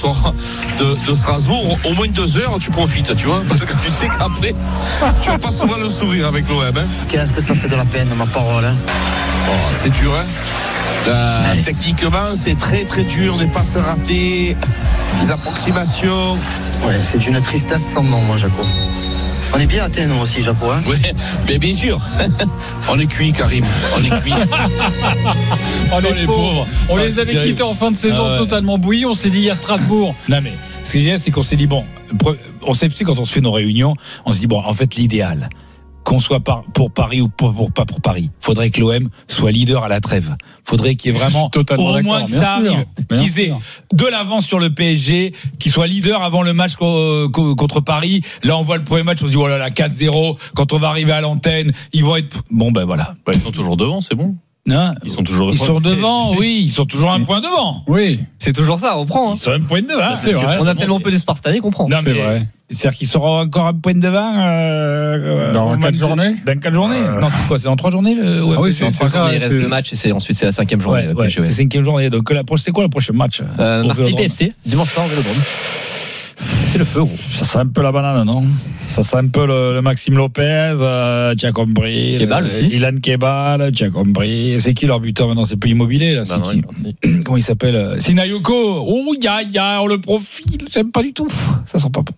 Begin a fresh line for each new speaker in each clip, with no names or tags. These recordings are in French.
de Strasbourg, au moins 2 heures, tu profites, tu vois, parce que tu sais qu'après, tu vas pas souvent le sourire avec l'OM. Hein.
Qu'est-ce que ça fait de la peine, ma parole. Hein.
Oh, c'est dur, hein. Techniquement, c'est très très dur, des passes ratées, des approximations.
Ouais, c'est d'une tristesse sans nom, moi, Jaco. On est bien atteint, nous aussi, Jaco. Hein.
Oui, mais bien sûr. On est cuit, Karim. On est cuit.
Oh, les pauvres. On les avait quittés en fin de saison totalement bouillis. On s'est dit, il y a Strasbourg.
Non, mais ce qui est génial, c'est qu'on s'est dit, bon, on sait, quand on se fait nos réunions, on se dit, bon, en fait, l'idéal, qu'on soit pour Paris ou pas pour Paris, faudrait que l'OM soit leader à la trêve. Faudrait qu'il y ait vraiment au moins que ça arrive, qu'ils aient de l'avance sur le PSG, qu'ils soient leader avant le match contre Paris. Là, on voit le premier match, on se dit oh là là, 4-0. Quand on va arriver à l'antenne, ils vont être bon, ben voilà.
Ils sont toujours devant, c'est bon.
Non, ils sont devant, oui, ils sont toujours un point devant.
Oui,
c'est toujours ça, on prend. Hein.
Ils sont un point devant.
C'est vrai.
On a tellement peu de Spartanais qu'on prend.
Non,
c'est vrai.
C'est-à-dire qu'ils seront encore un point devant
dans 4 journées.
Dans 4 journées. Non, c'est quoi? C'est en 3 journées.
Ah oui, c'est en 3 journées. Il reste 2 matchs et ensuite c'est la 5e journée.
Ouais, c'est 5e journée. Donc c'est quoi le prochain match?
Marseille PFC dimanche soir au Vélodrome. C'est le feu, gros.
Ça sent un peu la banane, non? Ça sent un peu le Maxime Lopez, tu as compris.
Kebal aussi.
Ilan Kebal, tu as compris. C'est qui leur buteur maintenant? C'est plus Immobilier, là. C'est qui? Comment il s'appelle? Sinayoko. Oh, on le profile. J'aime pas du tout. Ça sent pas bon.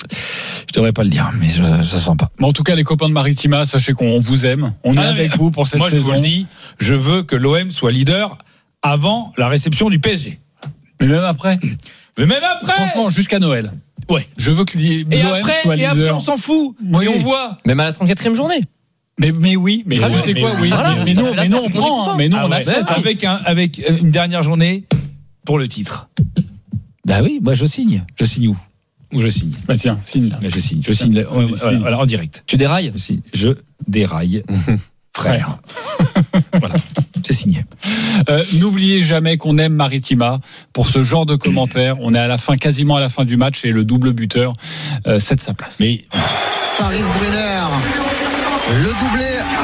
Je devrais pas le dire, mais ça sent pas.
Mais en tout cas, les copains de Maritima, sachez qu'on vous aime. On est avec vous pour cette saison.
Moi, je vous le dis, je veux que l'OM soit leader avant la réception du PSG.
Mais même après. Franchement, jusqu'à Noël.
Ouais.
Je veux que l'OM soit leader.
Et après, on s'en fout.
Oui.
Et on voit.
Même à la 34e journée.
Mais oui, mais vous savez quoi, oui.
Voilà,
mais non, on prend. Mais non, on a
avec une dernière journée pour le titre. Bah oui, moi je signe. Je signe où je signe.
Bah tiens, signe là.
Mais je signe. Voilà, en direct.
Tu dérailles?
Je déraille. Frère. Voilà, c'est signé.
N'oubliez jamais qu'on aime Maritima pour ce genre de commentaires. On est quasiment à la fin du match et le double buteur cède sa place.
Mais
Paris Brunner, le doublé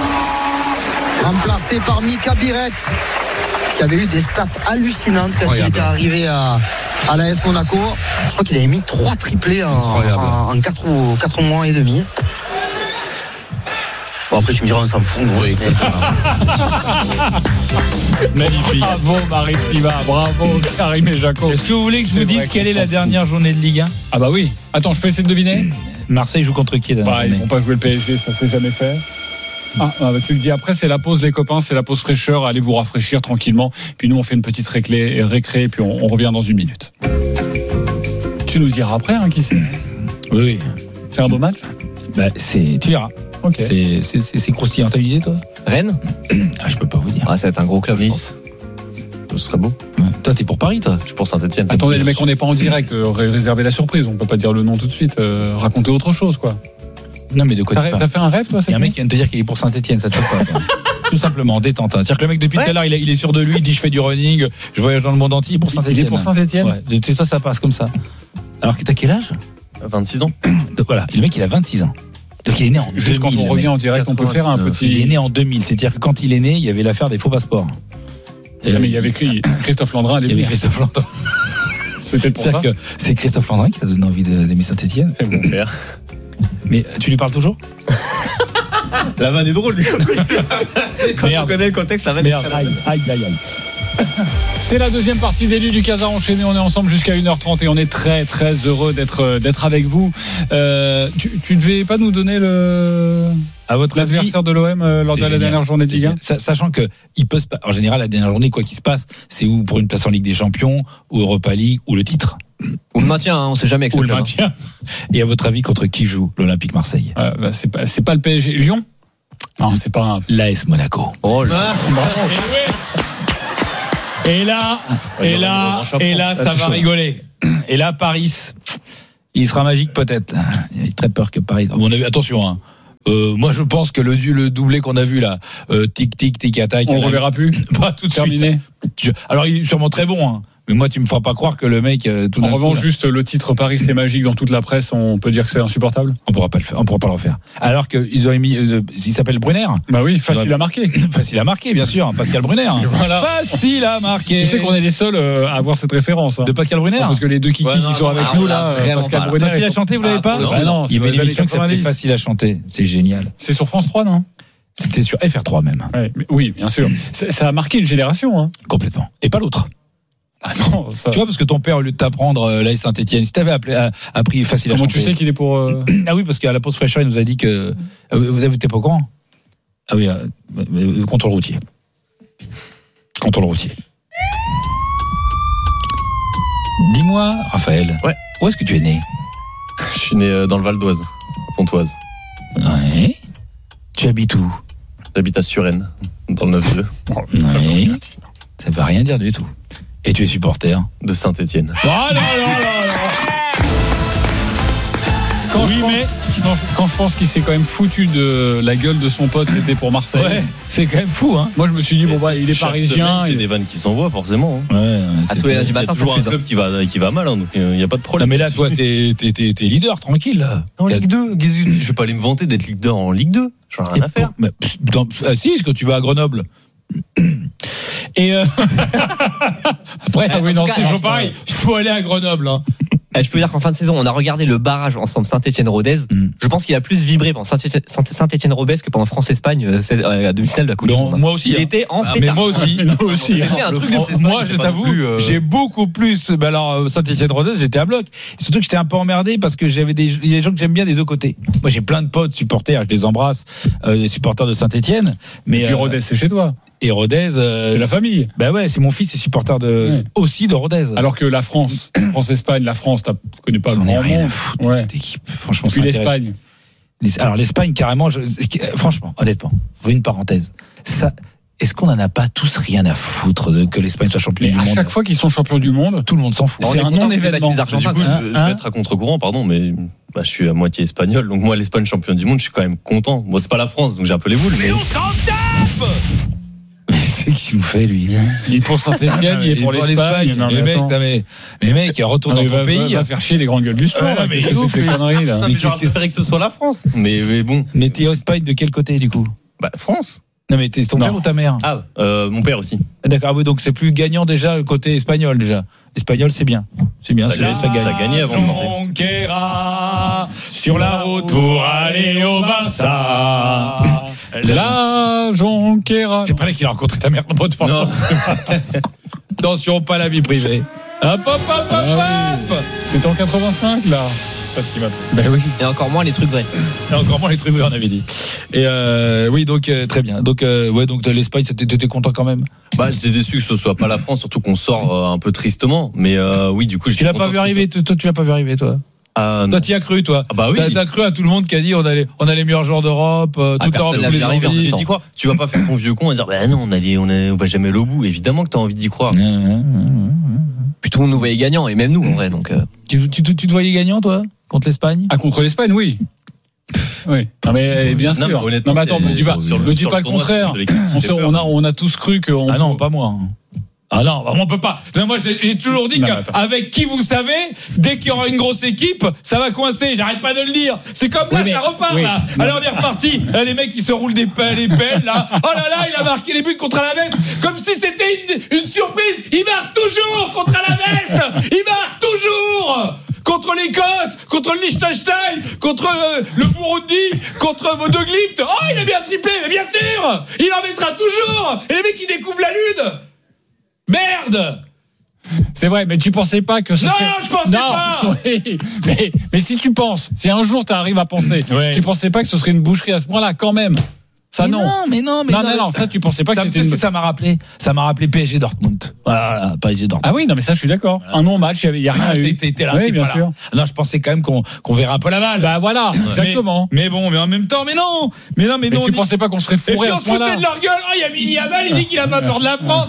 remplacé par Mika Biret, qui avait eu des stats hallucinantes quand il était arrivé à l'AS Monaco. Je crois qu'il avait mis 3 triplés en 4 mois et demi. Bon, après, tu me diras, on s'en fout.
Oui, exactement.
magnifique.
Bravo Maritima, bravo Karim et Jaco.
Est-ce que vous voulez que je vous dise quelle est la dernière journée de Ligue 1?
Ah bah oui. Attends, je peux essayer de deviner.
Marseille joue contre qui?
Ils vont pas jouer le PSG, ça s'est jamais fait. Tu le dis après, c'est la pause les copains, c'est la pause fraîcheur, allez vous rafraîchir tranquillement. Puis nous on fait une petite récré et puis on revient dans 1 minute. Tu nous diras après qui c'est.
Oui.
C'est un beau match.
Bah tu verras.
Ok.
C'est croustillant. T'as une idée toi?
Rennes?
Je peux pas vous dire.
Ça va être un gros club.
Nice. Ce serait beau.
Ouais. Toi t'es pour Paris toi?
Je suis pour Saint-Etienne.
Attendez les mecs, on n'est pas en direct, réservez la surprise, on peut pas dire le nom tout de suite, racontez autre chose quoi.
Non mais de quoi
t'as fait un rêve toi?
Il y a un mec qui vient de te dire qu'il est pour Saint-Etienne, ça te choque pas? Tout simplement, détente. C'est-à-dire que le mec depuis tout à l'heure il est sûr de lui, il dit je fais du running, je voyage dans le monde entier pour Saint-Etienne.
Il est pour Saint-Etienne.
Ouais, de toute façon ça passe comme ça. Alors que t'as quel âge?
26 ans.
Donc voilà, le mec il a 26 ans. Donc il est né en 2000.
Juste quand on revient en direct, on peut faire un petit.
Il est né en 2000, c'est-à-dire que quand il est né, il y avait l'affaire des faux passeports.
Mais il y avait Christophe Landrin.
Il y avait Christophe Landrin.
C'était pour ça.
C'est Christophe Landrin qui t'a donné envie d'aimer Saint-Etienne.
C'est mon père.
Mais tu lui parles toujours?
La vanne est drôle du coup. Quand on connaît le contexte, la vanne est drôle.
Aïe.
C'est la deuxième partie d'Élu du Casa enchaîné. On est ensemble jusqu'à 1h30 et on est très très heureux d'être avec vous. Tu ne devais pas nous donner l'adversaire de l'OM lors de la dernière journée de Ligue 1,
sachant que en général la dernière journée quoi qu'il se passe, c'est ou pour une place en Ligue des Champions, ou Europa League, ou le titre.
Ou le maintien, on sait jamais avec ce club.
Ou le maintien. Et à votre avis, contre qui joue l'Olympique Marseille?
C'est pas le PSG. Lyon? Non, c'est pas
l'AS Monaco.
Oh là.
Et là, ça va rigoler. Et là, Paris, il sera magique peut-être. Il a très peur que Paris. On a vu, attention. Moi, je pense que le doublé qu'on a vu là, tic-tic, tic-attaque.
On reverra plus.
Pas tout de
terminé.
Suite. Alors, il est sûrement très bon, Mais moi, tu me feras pas croire que le mec. Tout
En
d'un
revanche,
coup,
juste le titre Paris c'est magique dans toute la presse, on peut dire que c'est insupportable.
on pourra pas le faire. On pourra pas le refaire. Alors qu'ils auraient mis. Il s'appelle Brunner.
Bah oui, facile à marquer.
Facile à marquer, bien sûr. Pascal Brunner.
Voilà.
Facile à marquer.
Tu sais qu'on est les seuls à avoir cette référence.
De Pascal Brunner.
Parce que les deux kikis qui sont avec nous là, Pascal Brunner.
Facile à chanter, vous l'avez pas?
Bah non,
il y avait une émission qui s'appelait
90.
Facile à chanter. C'est génial.
C'est sur France 3, non?
C'était sur FR3 même.
Ouais, oui, bien sûr. Ça a marqué une génération. Hein.
Complètement. Et pas l'autre.
Ah non, ça...
Tu vois, parce que ton père, au lieu de t'apprendre l'AS Saint-Etienne, si t'avais appris Facile à
Comment
chanter.
tu sais qu'il est pour...
Ah oui, parce qu'à la pause fraîcheur, il nous a dit que... Vous t'es pas au courant? Ah oui, contrôle routier. Contrôle routier. Dis-moi, Raphaël.
Ouais.
Où est-ce que tu es né?
Je suis né dans le Val d'Oise, à Pontoise.
Ouais. Tu habites où?
J'habite à Suresnes, dans le 9-2,
Ouais. Ça veut rien dire du tout. Et tu es supporter?
de Saint-Etienne.
Oh là là là là.
Quand je pense qu'il s'est quand même foutu de la gueule de son pote qui était pour Marseille.
Ouais, c'est quand même fou, hein.
Moi je me suis dit, bon bah il est
Chaque
parisien.
semaine, c'est des vannes qui s'envoient, forcément.
Ouais,
À tous les lundis
Il y a
matin,
toujours
ça
un
refuse.
club qui va mal, hein, donc il n'y a pas de
Non
problème.
mais là, toi, t'es leader, tranquille. Là.
En Ligue 2, je vais pas aller me vanter d'être leader en Ligue 2. J'en ai rien à faire.
Mais, si, parce que tu vas à Grenoble. Et après,
Ah oui, non,
c'est
c'est
toujours
juste,
pareil. Il faut aller à Grenoble. Hein.
Je peux vous dire qu'en fin de saison, on a regardé le barrage ensemble Saint-Etienne-Rodez. Je pense qu'il a plus vibré pendant Saint-Etienne-Rodez que pendant France-Espagne, la demi-finale de la Coupe du Monde.
Moi aussi.
Il
hein.
était en
Mais moi aussi.
Nous aussi.
C'était un truc de fou.
Moi, je t'avoue, j'ai beaucoup plus. Ben alors, Saint-Etienne-Rodez, j'étais à bloc. Et surtout que j'étais un peu emmerdé parce que il y a des gens que j'aime bien des deux côtés. Moi, j'ai plein de potes supporters, je les embrasse, des supporters de Saint-Etienne. Mais
Et puis Rodez, c'est chez toi.
Et Rodez,
C'est la famille.
Ben ouais, c'est mon fils, est supporter aussi de Rodez.
Alors que la France, France-Espagne, la France, tu connais pas le
J'en ai
grand
rien à
monde.
foutre de
Ouais.
cette équipe. Franchement,
Puis
ça m'intéresse.
l'Espagne.
Alors l'Espagne, carrément, franchement, honnêtement, une parenthèse. Ça, est-ce qu'on en a pas tous rien à foutre que l'Espagne soit championne
Mais
du
à
monde?
chaque fois qu'ils sont champions du monde,
Tout le monde s'en fout.
c'est un non-événement.
Du coup, je vais être à contre-courant, pardon, mais je suis à moitié espagnol, donc moi, l'Espagne championne du monde, je suis quand même content. Moi, c'est pas la France, donc j'ai un peu les boules. Mais
on s'en tape. C'est qui nous fait, lui?
Il est pour Saint-Etienne, il est pour l'Espagne. Non,
Mais mec,
attends.
mais mec, retourne dans ton pays.
Va faire chier les grandes gueules du sport.
Ouais,
là,
mais
qu'est-ce que
ouf,
c'est ces conneries là.
Non, mais j'aurais préféré que ce soit la France. Mais bon,
Mais t'es Espagne de quel côté, du coup?
France.
Non, mais t'es ton
Non.
père ou ta mère?
Ah, mon père aussi.
D'accord, ah oui, donc c'est plus gagnant déjà le côté espagnol déjà. Espagnol, c'est bien. C'est bien,
Ça
ça gagne.
Ça gagnait avant de monter.
Jonquera, sur la route pour aller au Barça.
La Jonquera.
C'est pas là qu'il a rencontré ta mère.
Non.
Attention, pas la vie privée. Hop, hop, hop, hop, hop.
C'était en 85 là.
Pas ce qu'il m'a pris.
Ben oui.
Et encore moins les trucs vrais.
Et encore moins les trucs, on avait dit. Et oui, donc très bien. Donc ouais, donc l'Espagne, t'étais content quand même.
J'étais déçu que ce soit pas la France, surtout qu'on sort un peu tristement. Mais oui, du coup,
Tu l'as pas vu arriver, toi, tu l'as pas vu arriver, toi.
Ah,
Toi, t'y as cru, toi.
Ah bah oui.
T'as cru à tout le monde qui a dit on a les meilleurs joueurs d'Europe, toute l'Europe
personne l'a
voulait
vu arriver,
envie.
j'ai dit quoi? Tu vas pas faire ton vieux con et dire non, on va jamais aller au bout. Évidemment que t'as envie d'y croire.
Puis tout le monde nous voyait gagnant, et même nous, en vrai. Donc,
Tu te voyais gagnant, toi, contre l'Espagne?
Ah, contre l'Espagne, oui. Oui. Non mais bien sûr.
Non, mais honnêtement,
Non mais attends,
c'est-
me dis pas,
sur le-
me dis
sur
pas
le
le
tournoi,
contraire.
c'est l'équipe qui fait peur.
On a tous cru qu'on.
Ah non, pas moi. Ah non, on peut pas. Moi, j'ai toujours dit
Non, attends.
qu'avec qui vous savez, dès qu'il y aura une grosse équipe, ça va coincer. J'arrête pas de le dire. C'est comme là,
Oui, mais-
ça repart
oui.
là. Alors on est reparti. Là, les mecs, ils se roulent les pelles là. Oh là là, il a marqué les buts contre Alaves, comme si c'était une surprise. Il marque toujours contre Alaves. Il marque toujours. Contre l'Écosse, contre le Liechtenstein, contre le Burundi, contre De Glimt. Oh, il a bien triplé, mais bien sûr. Il en mettra toujours. Et les mecs, ils découvrent la lune. Merde.
C'est vrai, mais tu pensais pas que ce
Non,
serait...
je pensais pas.
Oui, mais si tu penses, si un jour tu arrives à penser,
Ouais.
tu pensais pas que ce serait une boucherie à ce point-là, quand même. Ça non.
Non,
Ça tu pensais pas que c'était
Qu'est-ce
une.
que ça m'a rappelé? Ça m'a rappelé PSG Dortmund. Voilà, PSG Dortmund.
Ah oui, non mais ça je suis d'accord. Un non-match, il y a rien eu.
T'es là,
Oui,
t'es
bien
pas là.
sûr.
Non, je pensais quand même qu'on verrait un peu la balle.
Bah voilà, exactement.
Mais bon, mais en même temps, mais non.
Mais
non,
tu pensais pas qu'on serait
Et
fourré
puis
à
on
ce
se foutait
point-là.
de leur gueule. Oh, il y a Mini Yamal, il dit qu'il a pas peur de la France.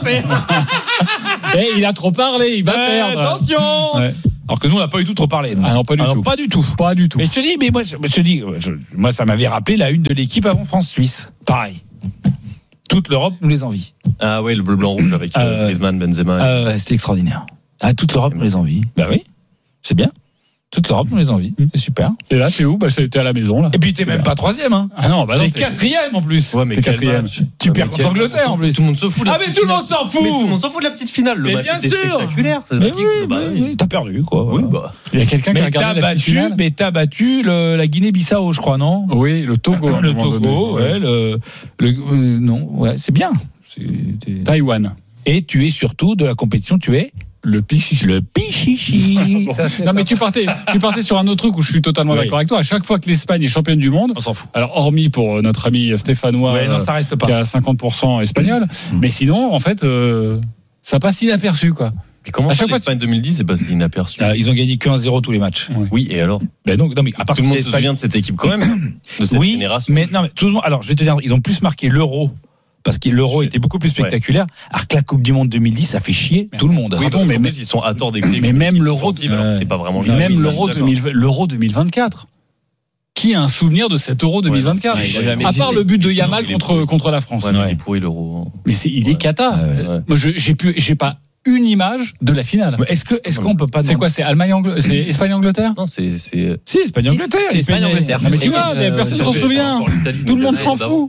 Eh, il a trop parlé, il va perdre.
Attention.
Ouais.
Alors que nous, on n'a pas du tout trop parlé.
Ah non, pas du tout.
Pas du tout.
Pas du tout.
Mais je te dis, moi, ça m'avait rappelé la une de l'équipe avant France-Suisse. Pareil. Toute l'Europe nous les envie.
Ah ouais, le bleu, blanc, rouge avec Griezmann, Benzema.
C'était extraordinaire. Ah, toute l'Europe nous les envie. Bah oui, c'est bien. Toute l'Europe nous les envie. C'est super.
Et là, t'es où? Bah, t'es à la maison, là.
Et puis, t'es même pas 3e, hein.
Ah non, bah non.
T'es 4e en plus.
Ouais, mais
t'es
quel
4e.
match.
Tu perds contre l'Angleterre en plus.
Tout le monde se fout.
Ah, mais tout le monde s'en fout.
Mais tout le monde s'en fout de la petite finale. Le
mais
match
bien
était
sûr.
spectaculaire.
Mais oui, t'as perdu, quoi.
Oui,
Voilà.
bah.
Il y a quelqu'un qui a
Mais
regardé la petite finale.
t'as battu la Guinée-Bissau, je crois, non?
Oui, le Togo. à un
Le
moment
Togo,
donné.
ouais, non, ouais, c'est bien.
Taïwan.
Et tu es surtout de la compétition, tu es
Le pichichi.
le pichichi. Ça, c'est
Non, mais tu partais sur un autre truc où je suis totalement
Oui.
d'accord avec toi. À chaque fois que l'Espagne est championne du monde,
on s'en fout.
alors hormis pour notre ami stéphanois,
Ouais, non, ça reste
qui
pas.
a 50% espagnol, mais sinon, en fait, ça passe inaperçu, quoi.
Et comment
À
ça,
chaque fois,
l'Espagne 2010 c'est passé inaperçu?
Ils ont gagné que 1-0 tous les matchs.
Ouais.
Oui, et alors?
Ben donc, non, mais à part
Tout le monde se
l'Espagne-
souvient de cette équipe quand même, de cette
oui,
génération.
mais non, mais tout le monde. Alors, je vais te dire, ils ont plus marqué l'Euro. Parce que l'Euro
C'est-
était beaucoup plus spectaculaire. Alors que la Coupe du Monde 2010, ça fait chier tout le monde.
Oui,
Pardon,
mais-
mais ils sont à tort d'écouter.
mais même l'Euro,
c'était pas vraiment
Mais
génial.
même
Oui, ça,
l'Euro
je suis d'accord.
2024. Qui a un souvenir de cet Euro 2024?
Ouais, il a jamais
À part
existé.
le but de
Non,
Yamal
il est
contre la France.
Ouais, mais
Ouais.
il est pourri l'Euro.
Mais il est
Ouais.
cata.
Ouais.
Moi, j'ai pas une image de la finale.
Mais est-ce qu'on peut pas.
C'est quoi? C'est c'est Espagne-Angleterre?
Non, c'est.
Si, Espagne-Angleterre.
C'est Espagne-Angleterre.
Non, mais tu vois, mais personne s'en souvient. Tout le monde s'en fout.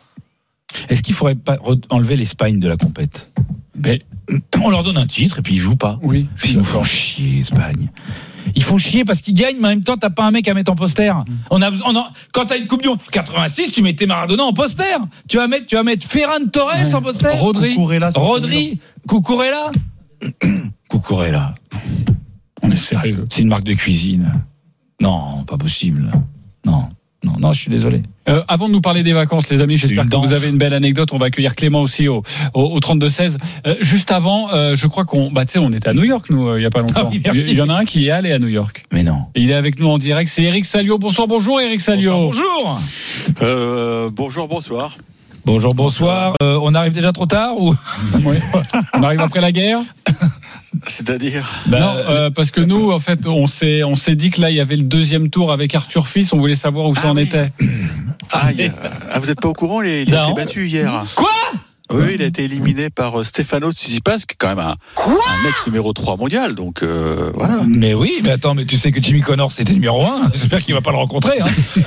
Est-ce qu'il faudrait pas enlever l'Espagne de la compète?
Mais,
On leur donne un titre et puis ils jouent pas.
oui.
Ils nous font chier, Espagne. Ils font chier parce qu'ils gagnent, mais en même temps, t'as pas un mec à mettre en poster. Quand t'as une Coupe du Monde 86, tu mettais Maradona en poster. Tu vas mettre Ferran Torres
Ouais.
en poster.
Rodri.
Cucurella. Cucurella.
On est sérieux.
C'est une marque de cuisine. Non, pas possible. Non, je suis désolé.
Avant de nous parler des vacances, les amis, j'espère
une
que vous
danse.
avez une belle anecdote. On va accueillir Clément aussi au 32-16. Juste avant, je crois tu sais, on était à New York, nous, il y a pas longtemps.
Ah oui, merci.
Il y en a un qui est allé à New York.
Mais non.
Et il est avec nous en direct. C'est Eric Salio. Bonjour, Eric Salio.
Bonjour.
Bonsoir.
Bonsoir. On arrive déjà trop tard ou?
Ouais. On arrive après la guerre.
C'est-à-dire
Non, parce que nous, en fait, on s'est dit que là, il y avait le deuxième tour avec Arthur Fils. On voulait savoir où ça en
oui.
était.
Vous n'êtes pas au courant, il a
Non.
été battu hier.
Quoi?
Oui, il a été éliminé par Stefano Tsitsipas, qui est quand même un ex numéro 3 mondial. Donc voilà.
Mais oui, mais attends, mais tu sais que Jimmy Connors c'était numéro 1. J'espère qu'il va pas le rencontrer. Hein.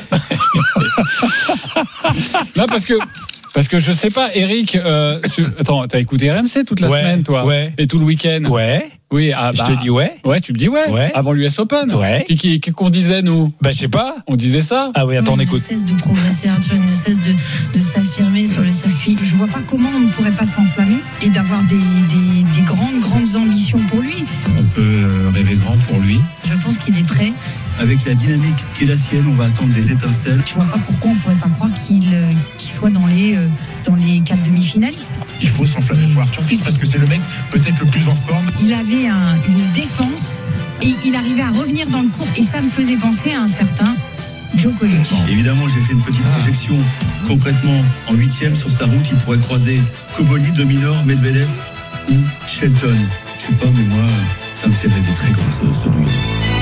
Non, parce que je sais pas, Eric. Attends, t'as écouté RMC toute la
Ouais,
semaine, toi?
ouais.
Et tout le week-end?
Ouais.
Oui,
Je te dis ouais.
Ouais, tu me dis ouais.
Ouais.
Avant l'US Open.
Ouais.
Qu'on disait, nous?
Ben je sais pas.
On disait ça?
Ah oui, attends, on
Il ne
écoute.
cesse de progresser, Arthur, il ne cesse de s'affirmer sur le circuit. Je vois pas comment on ne pourrait pas s'enflammer et d'avoir des grandes ambitions pour lui.
On peut rêver grand pour lui.
Je pense qu'il est prêt.
Avec la dynamique qui est la sienne, on va attendre des étincelles.
Je vois pas pourquoi on pourrait pas croire qu'il soit dans les 4 demi-finalistes.
Il faut s'enflammer pour Arthur Fils parce que c'est le mec peut-être le plus en forme.
Il avait une défense et il arrivait à revenir dans le court et ça me faisait penser à un certain Djokovic.
Évidemment, j'ai fait une petite projection. Concrètement, en 8e sur sa route, il pourrait croiser Koboli, Dominor, Medvedev ou Shelton. Je sais pas, mais moi, ça me fait rêver très grand ce New York.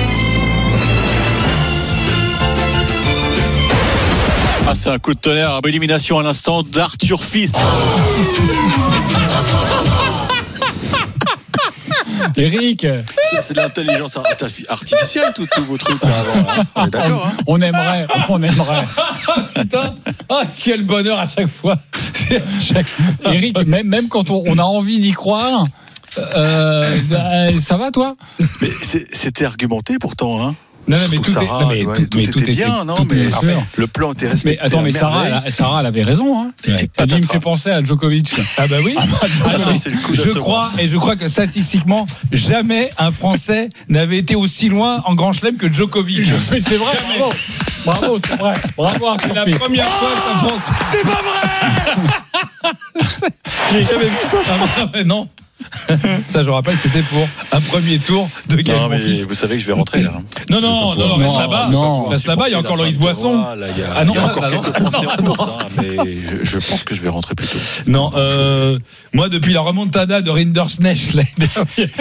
C'est un coup de tonnerre, élimination à l'instant d'Arthur Fils.
Eric,
C'est de l'intelligence artificielle, tous vos trucs là avant. On est d'accord, hein?
on aimerait.
Putain. Ah, quel bonheur à chaque fois.
Eric, même quand on a envie d'y croire, ça va, toi?
Mais c'était argumenté pourtant, hein?
Non, mais
Surtout
tout est,
Sarah,
non, mais
ouais,
tout,
tout
mais
était
tout était
bien, non,
tout
mais
était
enfin,
sûr.
le plan était respecté.
Mais attends, mais
à merveille.
Sarah, elle avait raison, hein.
Et
Elle dit, il me fait penser à Djokovic.
Ah bah oui.
ça, c'est le coup
je crois que statistiquement jamais un Français n'avait été aussi loin en Grand Chelem que Djokovic.
Mais c'est vrai, bravo, c'est vrai. Bravo, Arthur
C'est la
Fils.
première fois qu'un Français. C'est pas vrai.
J'ai jamais vu ça.
Non. Ça, je rappelle, c'était pour un premier tour de Gaël
Non, mais
Monfils.
vous savez que je vais rentrer là.
Non, reste là-bas.
non.
Reste là-bas, il y a encore Loïs Boisson.
Il y a encore quelques Français en course, hein, mais je pense que je vais rentrer plus tôt.
Non, moi, depuis la remontada de Rinderknecht l'année dernière.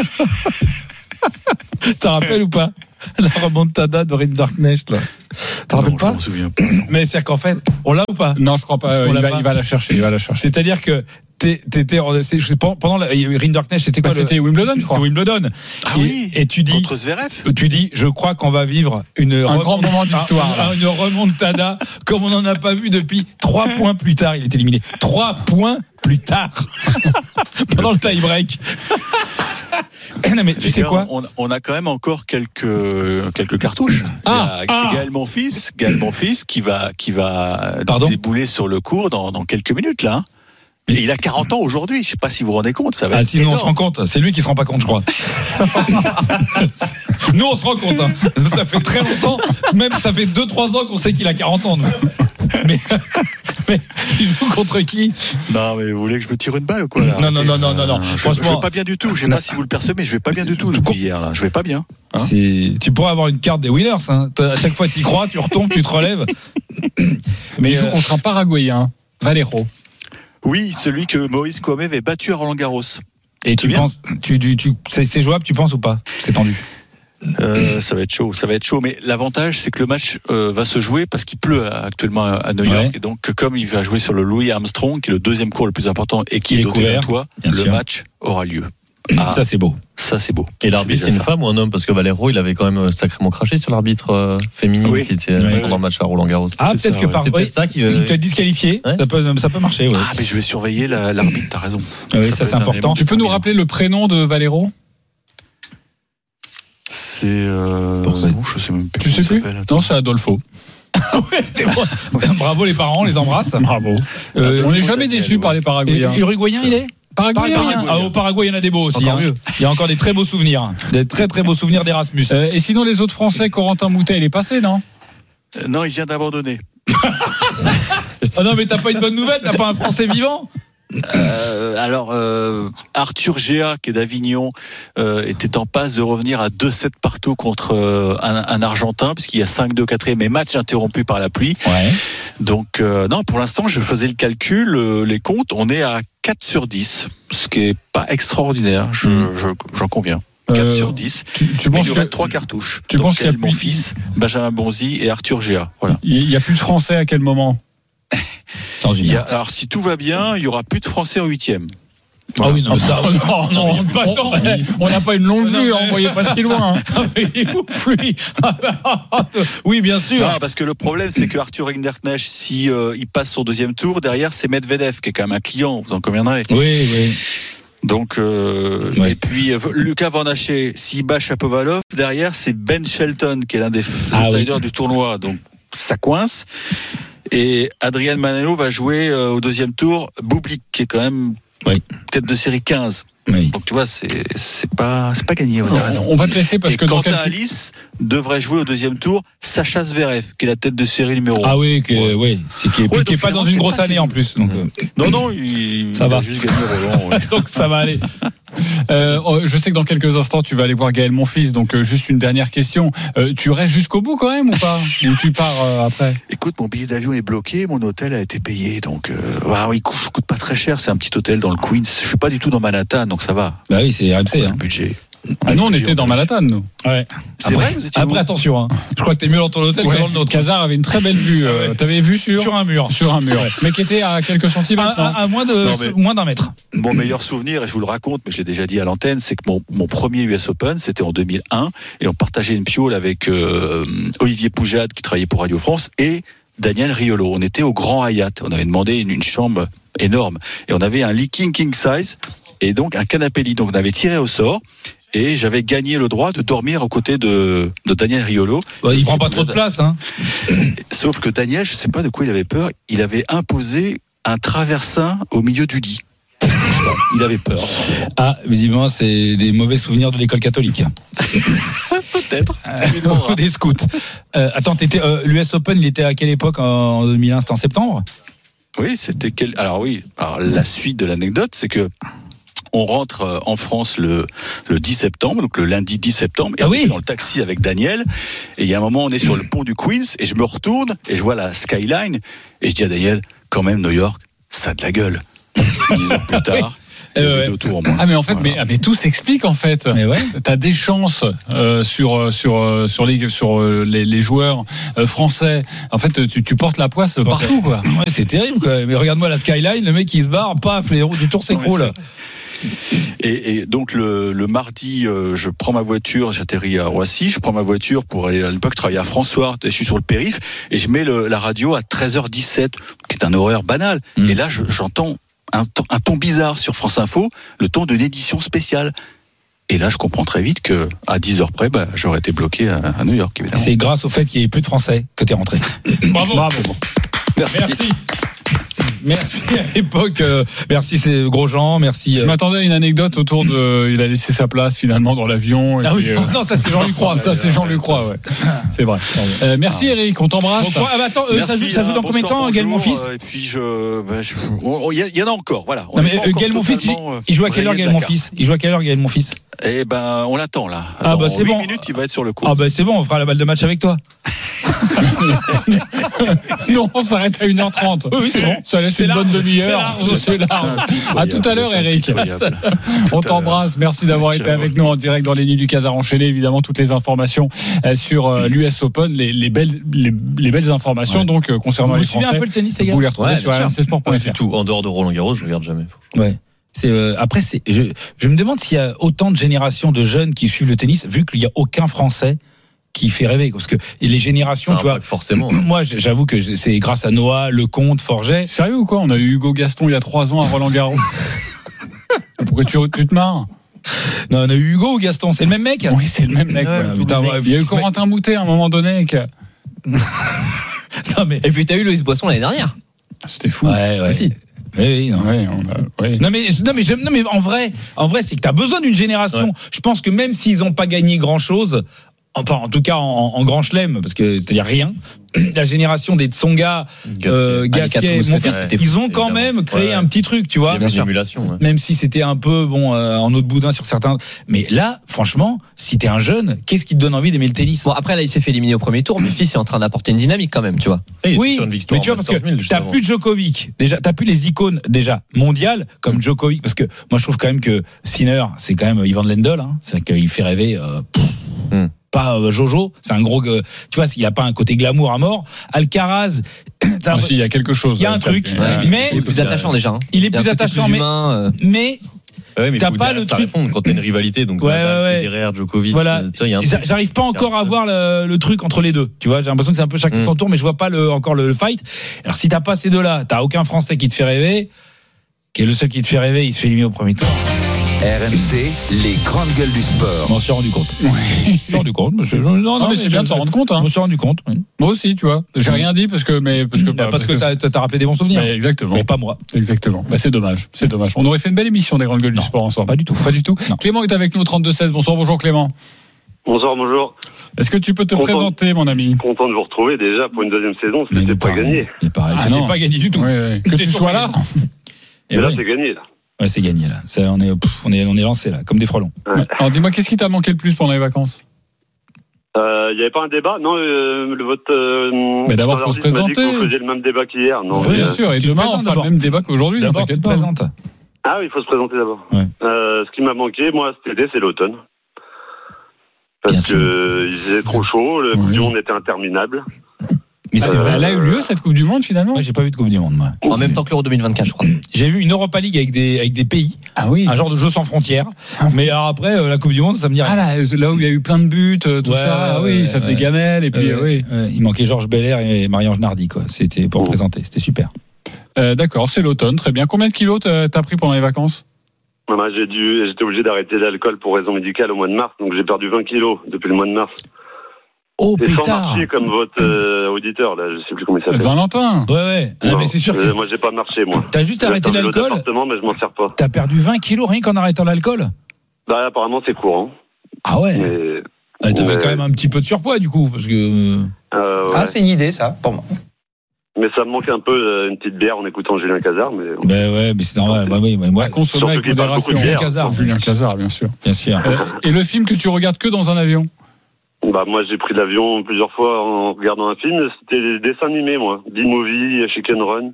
T'en rappelles ou pas? La remontada de Rinderknecht, là. T'en rappelles pas?
Je m'en souviens pas.
Mais c'est qu'en fait, on l'a ou pas?
Non, je crois pas.
On
Il
l'a
va,
pas.
il va la chercher.
C'est-à-dire que pendant Rinderknecht, c'était quoi?
C'était Wimbledon, je crois.
C'était Wimbledon. Et tu dis,
contre Zverev.
Tu dis, je crois qu'on va vivre un
grand moment d'histoire.
Une remontada comme on n'en a pas vu depuis 3 points plus tard. Il est éliminé. 3 points plus tard. Pendant le tie-break. Non, mais tu sais quoi,
on a quand même encore quelques cartouches. Il y a Gaël Monfils qui va débouler sur le court dans quelques minutes là. Et il a 40 ans aujourd'hui. Je sais pas si vous vous rendez compte. Ça va être
sinon
énorme.
on se rend compte. C'est lui qui se rend pas compte, je crois. Nous on se rend compte. Hein. Ça fait très longtemps. Même ça fait 2-3 ans qu'on sait qu'il a 40 ans. Nous. Mais il joue contre qui?
Non, mais vous voulez que je me tire une balle ou quoi là?
Non.
Franchement, je vais pas bien du tout. Je sais pas si vous le percevez, mais je vais pas bien du tout depuis hier là. Je vais pas bien. Hein,
tu pourrais avoir une carte des winners. Hein. À chaque fois tu y crois, tu retombes, tu te relèves.
Mais il joue contre un Paraguayen, Valero.
Oui, celui que Maurice Kouamé avait battu à Roland-Garros.
Et tu penses, c'est jouable, tu penses ou pas? C'est tendu.
Ça va être chaud. Mais l'avantage, c'est que le match va se jouer parce qu'il pleut actuellement à New York. Ouais. Et donc, comme il va jouer sur le Louis Armstrong, qui est le deuxième court le plus important et qui est doté d'un toit, le match aura lieu.
Ça c'est beau.
Et l'arbitre, c'est une femme ou un homme? Parce que Valero, il avait quand même sacrément craché sur l'arbitre féminine qui était pendant le match à Roland-Garros.
Peut-être que
c'est peut-être ça qui
peut être disqualifié. Ouais. Ça peut marcher. Ouais.
Mais je vais surveiller l'arbitre. T'as raison.
Oui, ça c'est important.
Tu peux nous rappeler le prénom de Valero?
C'est je sais même plus.
Tu sais plus? Non, c'est Adolfo.
Bravo les parents, on les embrasse.
Bravo. On n'est jamais déçus par les Paraguayens.
Uruguayen, il est
Paraguayen.
Au Paraguay, il y en a des beaux aussi. Il y a encore des très beaux souvenirs. Des très très beaux souvenirs d'Erasmus.
Et sinon, les autres Français, Corentin Moutet, il est passé, non?
Non, il vient d'abandonner.
Non, mais t'as pas une bonne nouvelle? T'as pas un Français vivant?
Arthur Géa, qui est d'Avignon, était en passe de revenir à 2-7 partout contre un Argentin, puisqu'il y a 5-2 4e, mais match interrompu par la pluie.
Ouais.
Donc, non, pour l'instant, je faisais le calcul, les comptes, on est à 4 sur 10, ce qui est pas extraordinaire, j'en conviens. 4 sur 10. Tu penses il y aurait 3 cartouches.
Tu penses qu'il y a
mon fils, Benjamin Bonzi et Arthur Géa. Voilà.
Il y a plus de Français à quel moment?
Alors, si tout va bien, il y aura plus de Français en 8e.
Voilà. Ah oui, non, ça, non,
on n'a pas une longue vue, on voyait pas si loin.
Oui, bien sûr.
Non, parce que le problème, c'est que Arthur Rinderknecht, si il passe son deuxième tour, derrière, c'est Medvedev, qui est quand même un client, vous en conviendrez.
Oui.
Donc, et puis Lucas Van Haché, s'il bat Shapovalov, derrière, c'est Ben Shelton, qui est l'un des outsiders du tournoi. Donc, ça coince. Et Adrian Manero va jouer au deuxième tour Bublik, qui est quand même tête de série 15.
Oui.
Donc tu vois, c'est pas gagné.
On va te laisser parce que
Quentin Alice devrait jouer au deuxième tour Sacha Zverev, qui est la tête de série numéro 1.
Ah oui, qui est pas dans une grosse année en plus. Donc,
non, il
va
juste gagner Roland.
Donc ça va aller.
Je sais que dans quelques instants tu vas aller voir Gaël Monfils, donc juste une dernière question. Tu restes jusqu'au bout quand même ou pas? Ou tu pars après?
Écoute, mon billet d'avion est bloqué, mon hôtel a été payé, donc il coûte pas très cher, c'est un petit hôtel dans le Queens. Je suis pas du tout dans Manhattan, donc ça va.
Bah oui, c'est RMC.
Le budget.
Nous on était dans Manhattan, nous.
Ouais.
C'est vrai, vous étiez
après attention, hein. Je crois que t'es mieux dans ton hôtel que dans le nôtre.
Casar avait une très belle vue. T'avais vu sur
un mur.
Mais qui était à quelques centimètres.
À moins d'un mètre.
Mon meilleur souvenir, et je vous le raconte, mais je l'ai déjà dit à l'antenne, c'est que mon premier US Open, c'était en 2001, et on partageait une piole avec Olivier Poujade, qui travaillait pour Radio France, et Daniel Riolo. On était au Grand Hyatt. On avait demandé une chambre énorme. Et on avait un lit king size, et donc un canapé lit. Donc on avait tiré au sort. Et j'avais gagné le droit de dormir aux côtés de Daniel Riolo.
Il prend pas trop de place, hein.
Sauf que Daniel, je sais pas de quoi il avait peur, il avait imposé un traversin au milieu du lit. Il avait peur.
Ah, visiblement, c'est des mauvais souvenirs de l'école catholique.
Peut-être.
Des scouts. Attends, l'US Open, il était à quelle époque en 2001? C'était en septembre?
Oui, c'était Alors la suite de l'anecdote, c'est que on rentre en France le 10 septembre, donc le lundi 10 septembre, et on est dans le taxi avec Daniel, et il y a un moment, on est sur le pont du Queens, et je me retourne, et je vois la skyline, et je dis à Daniel, quand même, New York, ça a de la gueule. 10 ans plus tard, Autour, moi.
Ah mais en fait,
Voilà.
mais tout s'explique en fait.
Mais ouais.
T'as des chances sur les joueurs français. En fait, tu portes la poisse partout quoi.
Ouais, c'est terrible quoi. Mais regarde-moi la skyline, le mec il se barre, paf, les roues du tour s'écroulent.
Et donc le mardi, je prends ma voiture, j'atterris à Roissy, je prends ma voiture pour aller à l'époque, je travaillais à François, je suis sur le périph, et je mets la radio à 13h17, qui est un horaire banal. Et là, j'entends un ton bizarre sur France Info, le ton d'une édition spéciale. Et là, je comprends très vite que à 10h près, j'aurais été bloqué à New York, évidemment.
C'est grâce au fait qu'il n'y ait plus de Français que t'es rentré.
Bravo.
Merci à l'époque. Merci c'est Grosjean. Merci.
Je m'attendais à une anecdote autour de. Il a laissé sa place finalement dans l'avion.
Ah oui. Non, ça c'est Jean-Luc Roy.
Ça c'est Jean-Luc Roy, ouais. C'est vrai. Merci Eric, on t'embrasse.
Bon, attends, ça joue dans combien de temps, Gaël Monfils?
Et puis il y en a encore, voilà.
Non mais Gaël Monfils, il joue à quelle heure Gaël Monfils? Il joue à quelle heure Gaël Monfils?
Eh ben, on l'attend là.
Ah bah c'est
8
bon.
minutes, il va être sur le coup.
Ah bah c'est bon, on fera la balle de match avec toi.
Non, on s'arrête à 1h30.
Oui, c'est bon.
Ça laisse une bonne demi-heure. C'est large. À tout à l'heure, Eric. On t'embrasse. Merci d'avoir été avec nous en direct dans les Nuits du Casar enchaîné. Évidemment, toutes les informations sur l'US Open, les belles informations donc concernant les Français.
Vous suivez un peu le tennis, les gars?
Vous les retrouvez sur rmcsport.fr.
Pas du tout. En dehors de Roland Garros, je regarde jamais.
Ouais. Après, je me demande s'il y a autant de générations de jeunes qui suivent le tennis, vu qu'il n'y a aucun Français qui fait rêver, parce que les générations, tu vois,
forcément.
Moi, j'avoue que c'est grâce à Noah, Lecomte, Forget.
Sérieux ou quoi? On a eu Hugo Gaston il y a 3 ans à Roland Garros. Pourquoi tu te marres?
Non, on a eu Hugo ou Gaston, c'est le même mec?
Oui, c'est le même mec.
Ouais, putain,
il y a eu Corentin Moutet à un moment donné.
Non, mais... Et puis t'as eu Loïs Boisson l'année dernière.
C'était fou.
Ouais.
Si.
Oui, non.
Ouais,
Non mais en vrai, c'est que t'as besoin d'une génération. Ouais. Je pense que même s'ils n'ont pas gagné grand chose, enfin en tout cas en grand chelem, parce que c'est-à-dire rien. La génération des Tsonga, Gasquet, Monfils, ils ont quand même créé un petit truc, tu vois.
Bien sûr. Ouais.
Même si c'était un peu en eau de boudin sur certains. Mais là, franchement, si t'es un jeune, qu'est-ce qui te donne envie d'aimer le tennis?
Bon, après là, il s'est fait éliminer au premier tour. Memphis est en train d'apporter une dynamique quand même, tu vois.
Oui, mais tu vois, parce que t'as plus de Djokovic. Déjà, t'as plus les icônes déjà mondiales comme Djokovic, parce que moi je trouve quand même que Sinner, c'est quand même Ivan Lendl. Hein, c'est qu'il fait rêver. Pas Jojo, c'est un gros, tu vois, il a pas un côté glamour à mort. Alcaraz,
il y a quelque chose.
Il y a un truc, mais
il est plus attachant déjà.
Il est plus attachant, mais t'as pas le truc
quand t'as une rivalité, donc Federer, Djokovic.
Voilà, j'arrive pas encore à voir le truc entre les deux. Tu vois, j'ai l'impression que c'est un peu chacun son tour, mais je vois pas encore le fight. Alors si t'as pas ces deux-là, t'as aucun Français qui te fait rêver. Qui est le seul qui te fait rêver, il se fait éliminer au premier tour.
RMC, les grandes gueules du sport.
Je m'en suis rendu compte. Je me suis rendu compte, monsieur.
Non, mais c'est bien de s'en rendre compte. Hein.
Je me suis rendu compte. Oui.
Moi aussi, tu vois. J'ai rien dit parce que
t'as rappelé des bons souvenirs.
Mais exactement.
Mais pas moi.
Exactement. C'est dommage. C'est dommage. On aurait fait une belle émission des grandes gueules du sport ensemble.
Pas du tout.
Non. Clément est avec nous au 32-16. Bonjour Clément.
Bonjour.
Est-ce que tu peux te présenter, mon ami?
Content de vous retrouver déjà pour une deuxième saison. C'était pas gagné.
C'était pas gagné du tout.
Que tu sois là.
Et là, c'est gagné là.
Ouais, c'est gagné là. On est lancé là, comme des frelons.
Ouais. Alors dis-moi, qu'est-ce qui t'a manqué le plus pendant les vacances?
Il n'y avait pas un débat, non.
Mais d'abord, faut se présenter.
Vous faisiez le même débat qu'hier, non?
Oui, bien sûr. Et demain, on fera le même débat qu'aujourd'hui.
D'abord, tu te présentes.
Ah oui, il faut se présenter d'abord.
Ouais.
Ce qui m'a manqué, moi, cet été, c'est l'automne. Parce que il faisait trop chaud, le Coupe du Monde était interminable.
Mais c'est vrai.
Elle a eu lieu cette Coupe du Monde finalement?
Moi, j'ai pas vu de Coupe du Monde, moi.
En même temps que l'Euro 2024, je crois.
J'ai vu une Europa League avec des pays.
Ah oui.
Un genre de jeu sans frontières. Mais alors après, la Coupe du Monde, ça me dit rien.
Ah là où il y a eu plein de buts, tout ça. Ah oui, ça faisait gamelle. Et puis, oui.
Il manquait Georges Belair et Marie-Ange Nardi, quoi. C'était pour présenter. C'était super.
D'accord, c'est l'automne. Très bien. Combien de kilos t'as pris pendant les vacances?
J'étais obligé d'arrêter l'alcool pour raison médicale au mois de mars. Donc j'ai perdu 20 kilos depuis le mois de mars.
Oh,
et
pétard.
sans marcher comme votre auditeur, là, je sais plus comment il s'appelle.
Valentin.
Ouais. Ah, mais c'est sûr que.
Moi, j'ai pas marché, moi.
T'as juste arrêté l'alcool.
Mais je m'en sers pas.
T'as perdu 20 kilos rien qu'en arrêtant l'alcool?
Bah, apparemment, c'est courant.
Ah ouais. Mais... T'avais quand même un petit peu de surpoids, du coup, parce que.
Ah, c'est une idée, ça, pour moi.
Mais ça me manque un peu une petite bière en écoutant Julien Cazard. Mais...
Ben ouais, mais c'est normal. Moi,
consommer avec modération. Julien Cazard, bien sûr.
Bien sûr.
Et le film que tu regardes que dans un avion?
Bah moi j'ai pris l'avion plusieurs fois en regardant un film. C'était des dessins animés, moi. B-Movie, Chicken Run.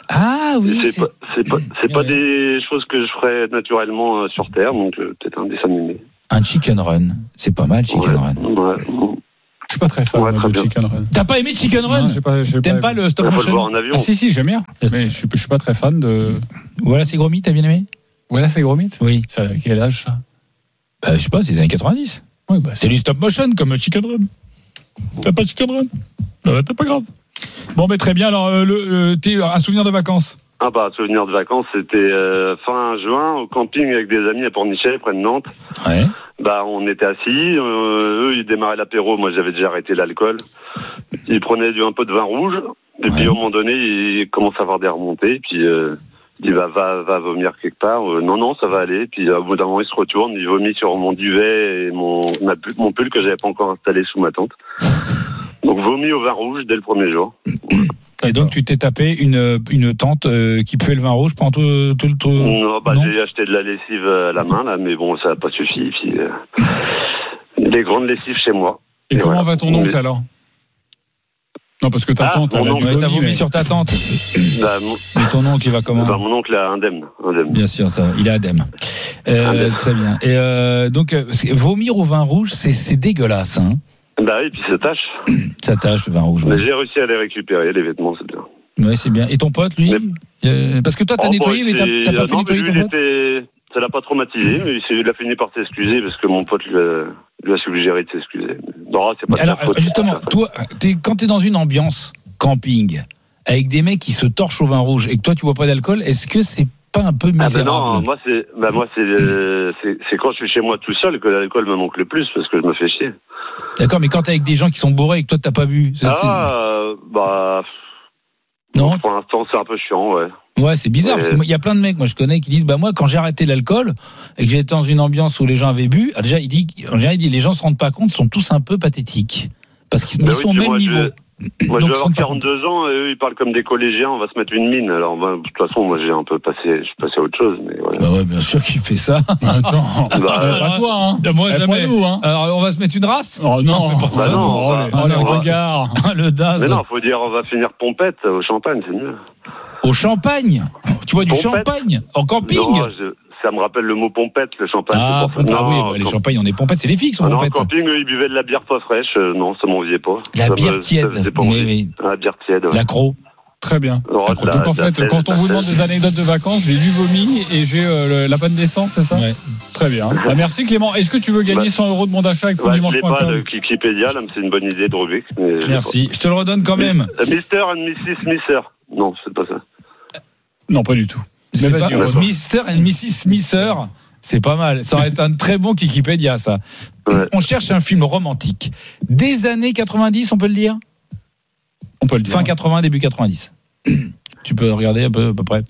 Ah oui.
C'est pas des choses que je ferais naturellement sur Terre, donc peut-être un dessin animé.
Un Chicken Run, c'est pas mal, Chicken Run.
Ouais.
Je suis pas très fan de Chicken Run.
T'as pas aimé Chicken Run? T'aimes pas le stop motion?
Le voir en avion.
Ah, si, j'aime bien. Mais je suis pas très fan de.
Voilà, c'est Gromit, t'as bien aimé?
Voilà, c'est Gromit?
Oui.
C'est à quel âge ça?
Je sais pas, c'est les années 90.
Oui,
c'est du stop motion comme Chicken Run. T'as pas Chicken Run? T'as pas grave. Bon, mais très bien. Alors, un souvenir de vacances?
Souvenir de vacances, c'était fin juin au camping avec des amis à Pornichet, près de Nantes.
Ouais.
On était assis, eux ils démarraient l'apéro, moi j'avais déjà arrêté l'alcool. Ils prenaient un peu de vin rouge, et puis au moment donné ils commencent à avoir des remontées, puis il dit va vomir quelque part. Non, ça va aller. Puis au bout d'un moment il se retourne, il vomit sur mon duvet et mon pull que j'avais pas encore installé sous ma tente. Donc vomi au vin rouge dès le premier jour.
Et donc tu t'es tapé une tente qui puait le vin rouge pendant tout le tour?
Non, j'ai acheté de la lessive à la main là, mais bon ça n'a pas suffi. Puis des grandes lessives chez moi.
Et comment va ton oncle alors? Non, parce que ta tante,
t'as vomi sur ta tante. Mais ton oncle, il va comment?
Mon oncle est indemne.
Bien sûr, ça, il est indemne. Très bien. Et donc, vomir au vin rouge, c'est dégueulasse, hein?
Oui, puis ça tâche.
Ça tâche, le vin rouge. Ouais.
Mais j'ai réussi à les récupérer, les vêtements, c'est bien.
Oui, c'est bien. Et ton pote, lui? Parce que toi, t'as nettoyé, mais t'as pas fait nettoyer ton pote?
Ça l'a pas traumatisé, mais il a fini par s'excuser parce que mon pote lui a suggéré de s'excuser. Non, c'est pas.
Alors, justement, toi, quand t'es dans une ambiance camping avec des mecs qui se torchent au vin rouge et que toi tu bois pas d'alcool, est-ce que c'est pas un peu misérable?
Non, moi c'est quand je suis chez moi tout seul que l'alcool me manque le plus parce que je me fais chier.
D'accord, mais quand t'es avec des gens qui sont bourrés et que toi t'as pas bu,
non. Pour l'instant, c'est un peu chiant, ouais.
Ouais, c'est bizarre, parce qu'il y a plein de mecs, moi je connais, qui disent, moi, quand j'ai arrêté l'alcool, et que j'ai été dans une ambiance où les gens avaient bu, déjà, il dit, les gens se rendent pas compte, sont tous un peu pathétiques. Parce qu'ils sont au même niveau.
Moi, je vais avoir 42 ans, et eux, ils parlent comme des collégiens, on va se mettre une mine. Alors, de toute façon, moi, je suis passé à autre chose, mais voilà.
Ouais, bien sûr qu'il fait ça.
Attends. Pas toi, hein.
Moi, jamais.
Nous, hein.
Alors, on va se mettre une race?
Oh, non.
Le regard. Le daz.
Mais non, faut dire, on va finir pompette au champagne, c'est mieux.
Au champagne? Tu vois du champagne? En camping?
Non, ça me rappelle le mot pompette, le champagne.
Les champagnes, on est pompettes, c'est les fixes, on pompette.
En camping, ils buvaient de la bière pas fraîche. Non, ça m'enviait pas.
La bière tiède.
La bière tiède.
Ouais. L'accro.
Très bien. Donc en fait, quand on vous demande des anecdotes de vacances, j'ai du vomi et j'ai la panne d'essence, c'est ça? Ouais. Très bien. Merci Clément. Est-ce que tu veux gagner 100 € de bon d'achat avec FootDimanche.com?
Je l'ai pas, Wikipédia, là, c'est une bonne idée de Rubik.
Merci. Je te le redonne quand même.
Mr. and Mrs. Smither. Non, c'est pas ça.
Non, pas du tout.
Mais vas-y, Mr. and Mrs. Smither. C'est pas mal. Ça aurait été un très bon Wikipédia, ça. Ouais. On cherche un film romantique. Des années 90, on peut le dire? On peut le dire. Fin 80, début 90. Tu peux regarder à peu près.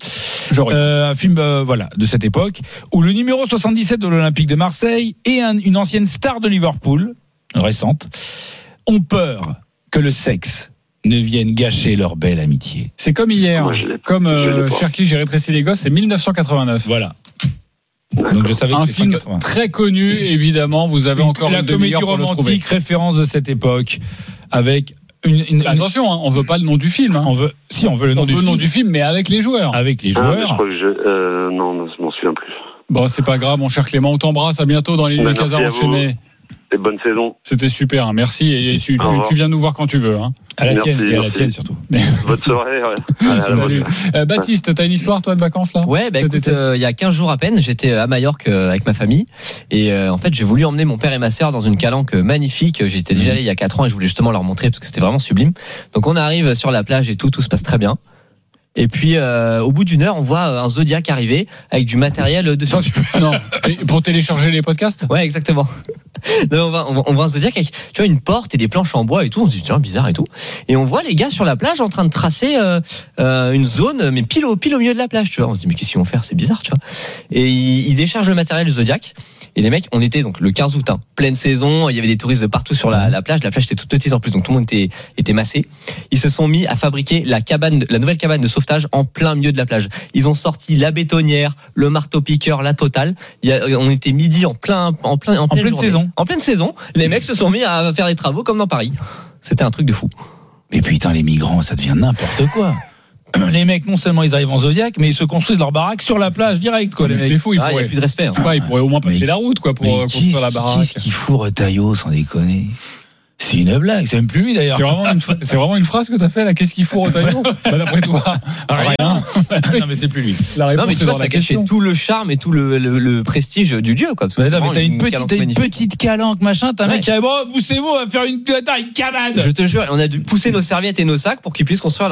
Un film de cette époque où le numéro 77 de l'Olympique de Marseille et une ancienne star de Liverpool, récente, ont peur que le sexe ne vienne gâcher leur belle amitié.
C'est comme hier. Comme Cherki, j'ai rétréci les gosses, c'est 1989.
Voilà. Donc je savais que c'était
un film très connu, évidemment. Vous avez encore
la comédie romantique, référence de cette époque, avec
attention, on veut pas le nom du film.
On veut le nom du film,
mais avec les joueurs.
Avec les joueurs.
Non, je m'en souviens plus.
Bon, c'est pas grave, mon cher Clément. On t'embrasse. À bientôt dans les Casars enchaînés.
Et bonne saison.
C'était super, hein. Merci. Et tu viens nous voir quand tu veux. Hein.
À la tienne et à la tienne surtout.
Bonne soirée. Ouais.
Salut. Baptiste, t'as une histoire toi de vacances là?
Ouais, écoute, il y a 15 jours à peine, j'étais à Majorque avec ma famille et en fait j'ai voulu emmener mon père et ma sœur dans une calanque magnifique. J'étais déjà allé il y a 4 ans et je voulais justement leur montrer parce que c'était vraiment sublime. Donc on arrive sur la plage et tout se passe très bien. Et puis au bout d'une heure, on voit un Zodiac arriver avec du matériel dessus.
Non, pour télécharger les podcasts?
Ouais, exactement. Non, on voit un Zodiac avec une porte et des planches en bois et tout. On se dit tiens, bizarre et tout. Et on voit les gars sur la plage en train de tracer une zone, mais pile au milieu de la plage. Tu vois, on se dit mais qu'est-ce qu'ils vont faire? C'est bizarre, tu vois. Et ils déchargent le matériel du Zodiac. Et les mecs, on était donc le 15 août, pleine saison, il y avait des touristes de partout sur la plage. La plage était toute petite en plus, donc tout le monde était massé. Ils se sont mis à fabriquer la nouvelle cabane de sauvetage en plein milieu de la plage. Ils ont sorti la bétonnière, le marteau-piqueur, la totale. On était midi en pleine saison. En pleine saison, les mecs se sont mis à faire des travaux comme dans Paris. C'était un truc de fou.
Mais putain, les migrants, ça devient n'importe quoi. les mecs, non seulement ils arrivent en Zodiac, mais ils se construisent leur baraque sur la plage direct, quoi. Les mecs.
C'est fou,
il n'y a plus de respect.
Hein. Il pourrait au moins passer la route, quoi, pour construire la baraque.
Qu'est-ce qu'il fout Retailleau, sans déconner? C'est une blague, c'est même plus lui d'ailleurs.
C'est vraiment une phrase que t'as fait là. Qu'est-ce qu'il fout Retailleau? D'après toi, rien.
Non mais c'est plus lui.
Non mais tu vois, ça cachait tout le charme et tout le prestige du lieu, quoi. Parce que
mais t'as une petite calanque, machin. T'as un mec qui a bon, poussez-vous, on va faire une cabane.
Je te jure, on a dû pousser nos serviettes et nos sacs pour qu'ils puissent construire